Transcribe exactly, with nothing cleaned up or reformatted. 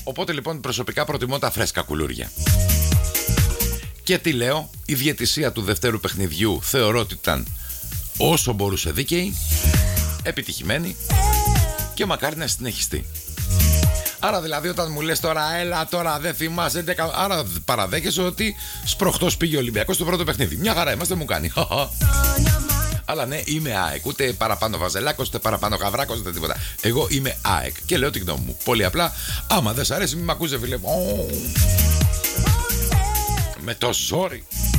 Οπότε λοιπόν προσωπικά προτιμώ τα φρέσκα κουλούρια. Και τι λέω, η διαιτησία του δευτέρου παιχνιδιού θεωρώ ότι ήταν όσο μπορούσε δίκαιη, επιτυχημένη και μακάρι να συνεχιστεί. Άρα δηλαδή όταν μου λες τώρα έλα τώρα δεν θυμάσαι έντεκα... Άρα παραδέχεσαι ότι σπροχτός πήγε ο Ολυμπιακός στο πρώτο παιχνίδι. Μια χαρά είμαστε, μου κάνει. Αλλά ναι, είμαι ΑΕΚ. Ούτε παραπάνω Βαζελάκος, ούτε παραπάνω Γαβράκος, ούτε τίποτα. Εγώ είμαι ΑΕΚ και λέω τη γνώμη μου. Πολύ απλά, άμα δεν σ' αρέσει, μην μ' ακούσε, φίλε. Με το ζόρι.